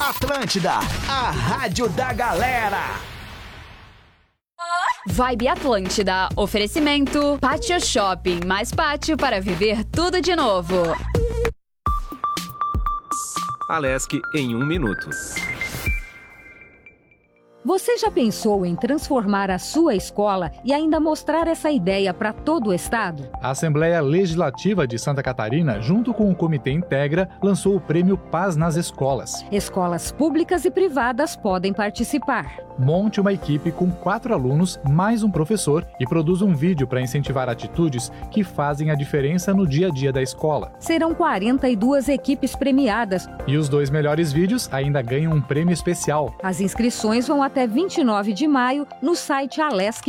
Atlântida, a rádio da galera. Vibe Atlântida, oferecimento Pátio Shopping, mais pátio para viver tudo de novo. Alesc em 1 minuto. Você já pensou em transformar a sua escola e ainda mostrar essa ideia para todo o estado? A Assembleia Legislativa de Santa Catarina, junto com o Comitê Integra, lançou o Prêmio Paz nas Escolas. Escolas públicas e privadas podem participar. Monte uma equipe com 4 alunos, mais um professor, e produza um vídeo para incentivar atitudes que fazem a diferença no dia a dia da escola. Serão 42 equipes premiadas. E os 2 melhores vídeos ainda ganham um prêmio especial. As inscrições vão até 29 de maio no site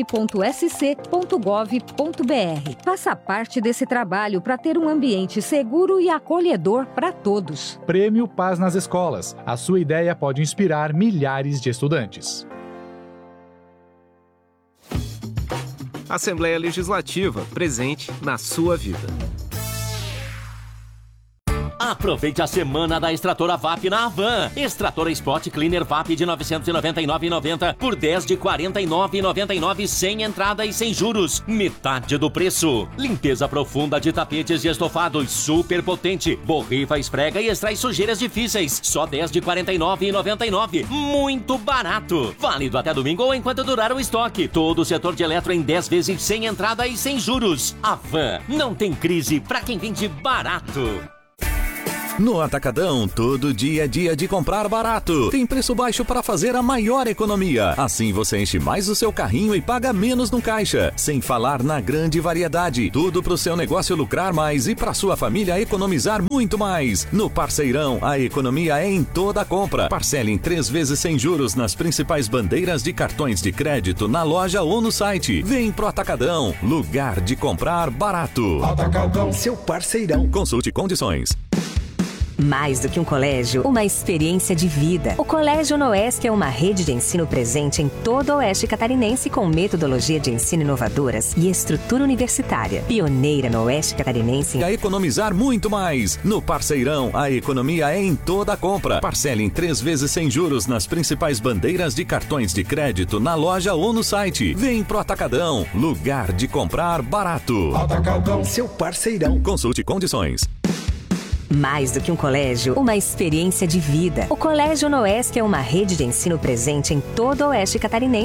alesc.sc.gov.br. Faça parte desse trabalho para ter um ambiente seguro e acolhedor para todos. Prêmio Paz nas Escolas. A sua ideia pode inspirar milhares de estudantes. Assembleia Legislativa, presente na sua vida. Aproveite a semana da extratora VAP na Havan. Extratora Spot Cleaner VAP de R$ 999,90 por 10 de R$ 49,99 sem entrada e sem juros. Metade do preço. Limpeza profunda de tapetes e estofados super potente. Borrifa, esfrega e extrai sujeiras difíceis. Só 10 de R$ 49,99. Muito barato. Válido até domingo ou enquanto durar o estoque. Todo o setor de eletro em 10 vezes sem entrada e sem juros. Havan. Não tem crise para quem vende barato. No Atacadão, todo dia é dia de comprar barato. Tem preço baixo para fazer a maior economia. Assim você enche mais o seu carrinho e paga menos no caixa. Sem falar na grande variedade. Tudo para o seu negócio lucrar mais e para sua família economizar muito mais. No Parceirão, a economia é em toda a compra. Parcele em 3 vezes sem juros nas principais bandeiras de cartões de crédito na loja ou no site. Vem pro Atacadão, lugar de comprar barato. Atacadão, seu parceirão. Consulte condições. Mais do que um colégio, uma experiência de vida. O Colégio Noesc é uma rede de ensino presente em todo o oeste catarinense com metodologia de ensino inovadoras e estrutura universitária. Pioneira no oeste catarinense. A economizar muito mais. No Parceirão, a economia é em toda a compra. Parcele em 3 vezes sem juros nas principais bandeiras de cartões de crédito na loja ou no site. Vem pro Atacadão, lugar de comprar barato. Atacadão, seu parceirão. Consulte condições. Mais do que um colégio, uma experiência de vida. O Colégio Noesc é uma rede de ensino presente em todo o oeste catarinense.